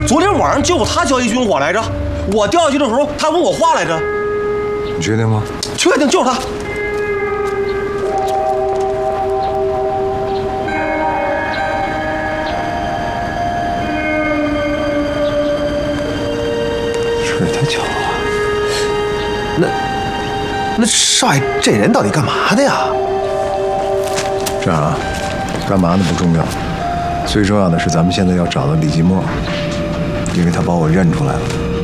昨天晚上就有他交易军火来着，我掉下去的时候，他问我话来着。 你确定吗？ 确定就是他。 这也太巧了。那少爷这人到底干嘛的呀？这样啊，干嘛呢不重要，最重要的是咱们现在要找到李继墨，因为他把我认出来了。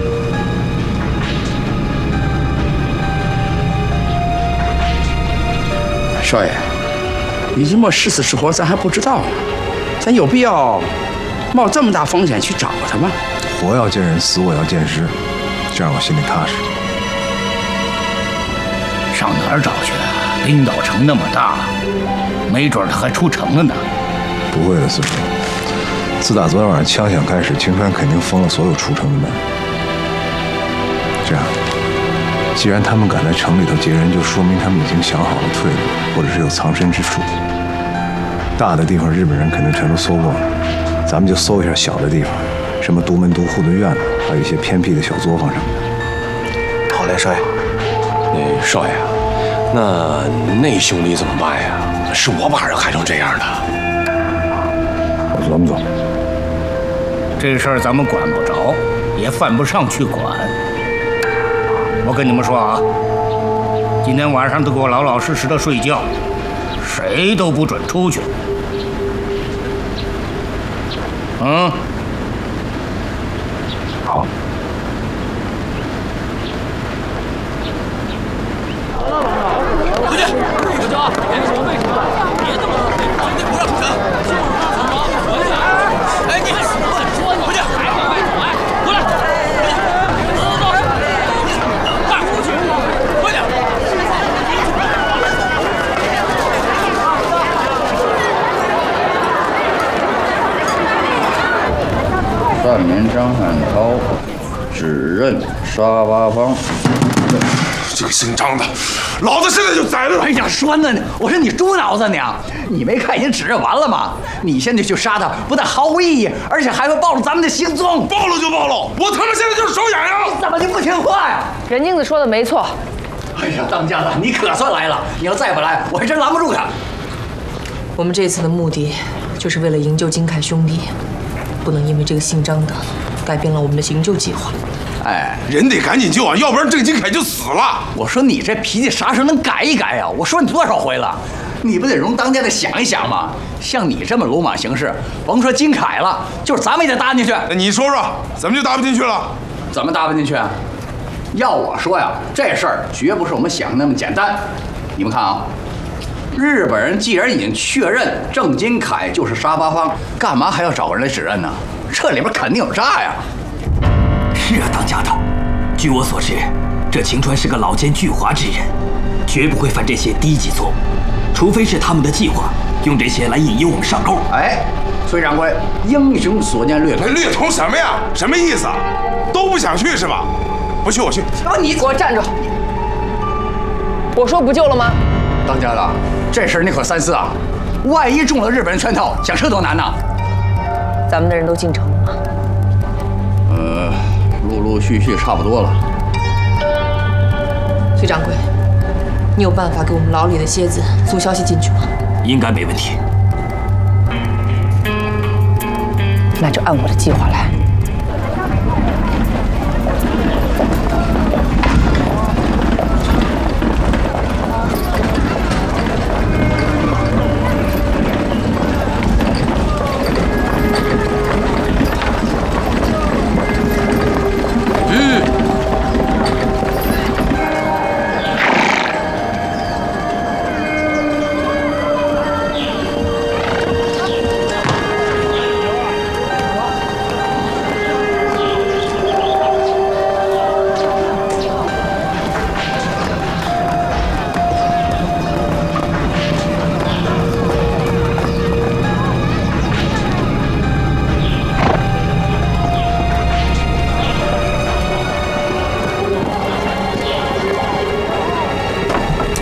少爷，李继墨是死是活咱还不知道，咱有必要冒这么大风险去找他吗？ 活要见人，死我要见尸，这样我心里踏实。 上哪儿找去啊？领导城那么大，没准他还出城了呢。 不会的，四叔。自打昨天晚上枪响开始，青川肯定封了所有出城的门。这样，既然他们敢在城里头劫人，就说明他们已经想好了退路，或者是有藏身之处。大的地方日本人肯定全都搜过了，咱们就搜一下小的地方，什么独门独户的院子，还有一些偏僻的小作坊什么的。 好嘞，少爷。少爷，那兄弟怎么办呀？是我把人害成这样的。 我琢磨琢磨。 这事儿咱们管不着，也犯不上去管。我跟你们说啊，今天晚上都给我老老实实的睡觉，谁都不准出去。嗯。 好。 犯民张汉涛指认杀八方。 这个姓张的，老子现在就宰了他！ 哎呀，栓子呢？我说你猪脑子呢？你没看人指认完了吗？你现在去杀他，不但毫无意义，而且还会暴露咱们的行踪。 暴露就暴露，我他妈现在就是手痒痒！ 怎么就不听话呀？ 任镜子说的没错。 哎呀，当家的，你可算来了！你要再不来，我还真拦不住他。 我们这次的目的，就是为了营救金凯兄弟，不能因为这个姓张的改变了我们的营救计划。 哎，人得赶紧救啊，要不然郑金凯就死了。 我说你这脾气啥时候能改一改呀？我说你多少回了，你不得容当家的想一想吗？像你这么鲁莽行事，甭说金凯了，就是咱们也得搭进去。 那你说说，怎么就搭不进去了？ 怎么搭不进去啊？要我说呀，这事儿绝不是我们想的那么简单。你们看啊，日本人既然已经确认郑金凯就是杀八方，干嘛还要找个人来指认呢？这里边肯定有诈呀！ 是啊，当家的，据我所知，这秦川是个老奸巨猾之人，绝不会犯这些低级错误，除非是他们的计划用这些来引诱我们上钩。 哎，崔掌柜，英雄所见略同。 略同什么呀？什么意思啊？都不想去是吧？不去我去。 你给我站住！我说不救了吗？ 当家的，这事儿你可三思啊！万一中了日本人圈套，想撤多难呐！ 咱们的人都进城了吗？ 陆陆续续差不多了。 崔掌柜，你有办法给我们牢里的蝎子送消息进去吗？ 应该没问题。 那就按我的计划来。